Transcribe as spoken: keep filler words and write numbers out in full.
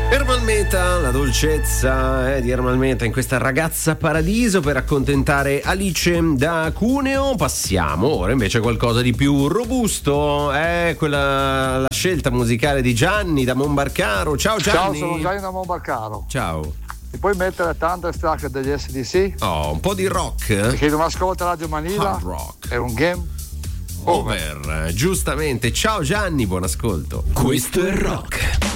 Ermal Meta, la dolcezza eh, di Ermal Meta in questa Ragazza Paradiso per accontentare Alice da Cuneo. Passiamo ora invece a qualcosa di più robusto, è eh, quella la scelta musicale di Gianni da Monbarcaro. Ciao Gianni. Ciao, sono Gianni da Monbarcaro. Ciao. Mi puoi mettere Thunderstruck degli S D C? Oh, un po' di rock. Perché non ascolta Radio Manila. Hard rock. È un game over. over. Giustamente. Ciao Gianni, buon ascolto. Questo è rock.